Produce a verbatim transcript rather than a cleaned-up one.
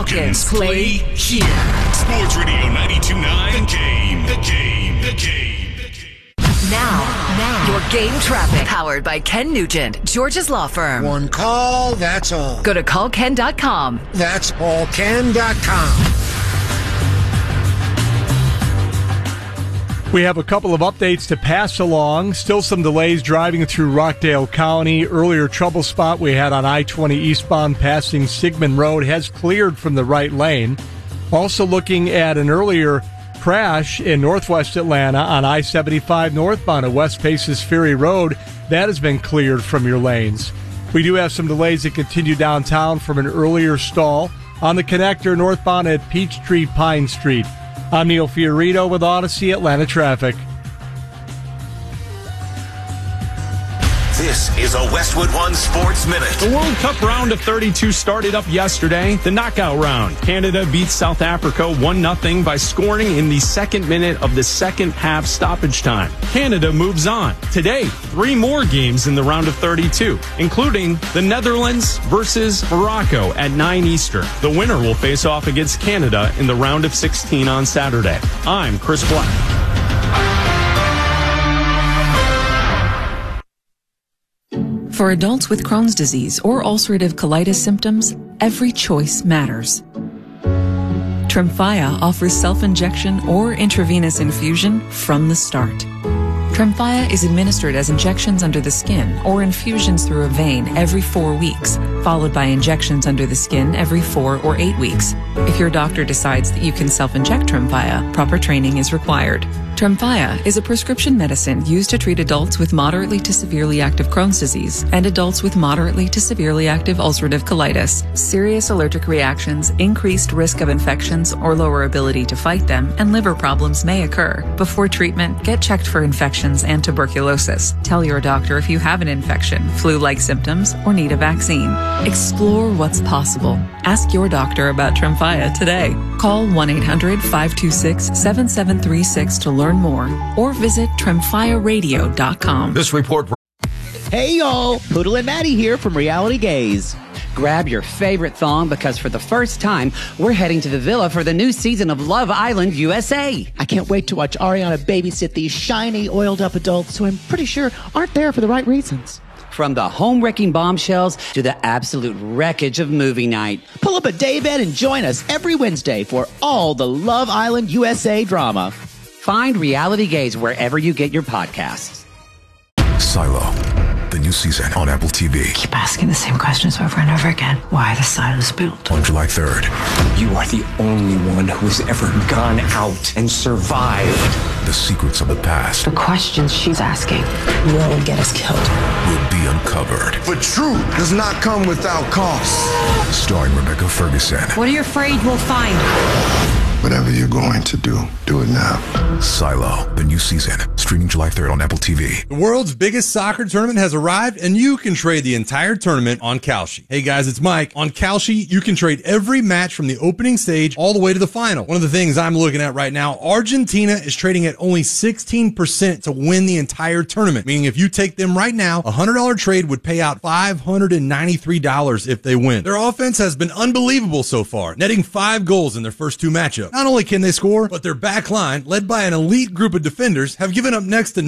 Falcons play here. Sports Radio ninety-two point nine. The Game. The Game. The Game. The Game. Now, now, your game traffic powered by Ken Nugent, George's Law Firm. One call, that's all. Go to call ken dot com. That's all ken dot com. We have a couple of updates to pass along. Still some delays driving through Rockdale County. Earlier trouble spot we had on I twenty eastbound passing Sigmund Road has cleared from the right lane. Also looking at an earlier crash in northwest Atlanta on I seventy-five northbound at West Paces Ferry Road. That has been cleared from your lanes. We do have some delays that continue downtown from an earlier stall on the connector northbound at Peachtree Pine Street. I'm Neil Fiorito with Odyssey Atlanta Traffic. This is a Westwood One Sports Minute. The World Cup round of thirty-two started up yesterday. The knockout round. Canada beats South Africa one nothing by scoring in the second minute of the second half stoppage time. Canada moves on. Today, three more games in the round of thirty-two, including the Netherlands versus Morocco at nine Eastern. The winner will face off against Canada in the round of sixteen on Saturday. I'm Chris Black. For adults with Crohn's disease or ulcerative colitis symptoms, every choice matters. Tremfya offers self-injection or intravenous infusion from the start. Tremfya is administered as injections under the skin or infusions through a vein every four weeks, followed by injections under the skin every four or eight weeks. If your doctor decides that you can self-inject Tremfya, proper training is required. Tremfya is a prescription medicine used to treat adults with moderately to severely active Crohn's disease and adults with moderately to severely active ulcerative colitis. Serious allergic reactions, increased risk of infections or lower ability to fight them, and liver problems may occur. Before treatment, get checked for infections and tuberculosis. Tell your doctor if you have an infection, flu-like symptoms, or need a vaccine. Explore what's possible. Ask your doctor about Tremfya today. Call one eight hundred five two six seven seven three six to learn more, or visit tremfya radio dot com. This report. Hey y'all, Poodle and Maddie here from Reality Gaze. Grab your favorite thong because for the first time, we're heading to the villa for the new season of Love Island U S A. I can't wait to watch Ariana babysit these shiny, oiled-up adults who I'm pretty sure aren't there for the right reasons. From the home-wrecking bombshells to the absolute wreckage of movie night. Pull up a daybed and join us every Wednesday for all the Love Island U S A drama. Find Reality Gaze wherever you get your podcasts. Silo, the new season on Apple T V. Keep asking the same questions over and over again. Why the silos built? On July third. You are the only one who has ever gone out and survived. The secrets of the past. The questions she's asking will get us killed. Will be uncovered. But truth does not come without cost. Starring Rebecca Ferguson. What are you afraid we'll find? Whatever you're going to do, do it now. Silo, the new season. Streaming July third on Apple T V. The world's biggest soccer tournament has arrived, and you can trade the entire tournament on Kalshi. Hey guys, it's Mike. On Kalshi, you can trade every match from the opening stage all the way to the final. One of the things I'm looking at right now, Argentina is trading at only sixteen percent to win the entire tournament, meaning if you take them right now, a one hundred dollars trade would pay out five hundred ninety-three dollars if they win. Their offense has been unbelievable so far, netting five goals in their first two matchups. Not only can they score, but their back line, led by an elite group of defenders, have given up next to